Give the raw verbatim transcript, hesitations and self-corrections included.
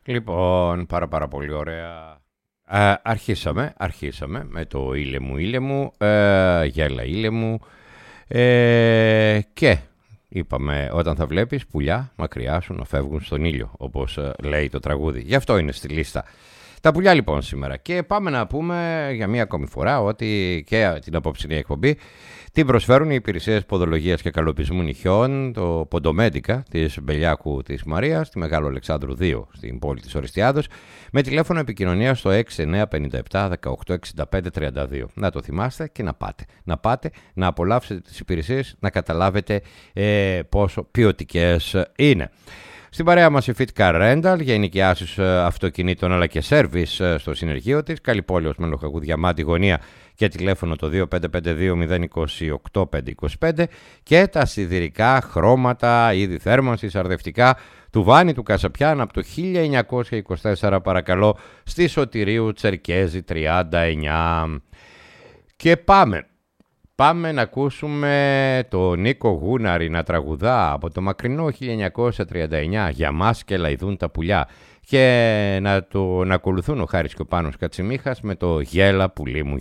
Λοιπόν, πάρα πάρα πολύ ωραία. Ε, αρχίσαμε, αρχίσαμε με το ήλε μου, ήλε μου, ε, γέλα ήλε μου ε, και είπαμε όταν θα βλέπεις πουλιά μακριά σου να φεύγουν στον ήλιο, όπως ε, λέει το τραγούδι. Γι' αυτό είναι στη λίστα. Τα πουλιά λοιπόν σήμερα και πάμε να πούμε για μία ακόμη φορά ότι και την απόψινή εκπομπή την προσφέρουν οι υπηρεσίες ποδολογίας και καλοπισμού νυχιών, το Ποντομέντικα της Μπελιάκου της Μαρίας, στη Μεγάλο Αλεξάνδρου δύο στην πόλη της Οριστιάδος, με τηλέφωνο επικοινωνία στο έξι εννιά πέντε επτά δεκαοκτώ εξήντα πέντε τριάντα δύο. Να το θυμάστε και να πάτε. Να πάτε, να απολαύσετε τις υπηρεσίες, να καταλάβετε ε, πόσο ποιοτικές είναι. Στην παρέα μας η Fitcar Rental για ενοικιάσεις αυτοκινήτων αλλά και σέρβις στο συνεργείο της. Καλή πόλη ως Μελοχαγού Διαμάτη Γωνία και τηλέφωνο το δύο πέντε πέντε δύο μηδέν δύο οκτώ πέντε δύο πέντε και τα σιδηρικά χρώματα, είδη θέρμανσης, αρδευτικά του Βάνη του Κασαπιάν από το χίλια εννιακόσια είκοσι τέσσερα παρακαλώ στη Σωτηρίου Τσερκέζη τριάντα εννιά. Και πάμε. Πάμε να ακούσουμε τον Νίκο Γούναρη να τραγουδά από το μακρινό χίλια εννιακόσια τριάντα εννιά «Για μας και λαϊδούν τα πουλιά» και να, το, να ακολουθούν ο Χάρης και ο Πάνος Κατσιμίχας με το «Γέλα πουλί μου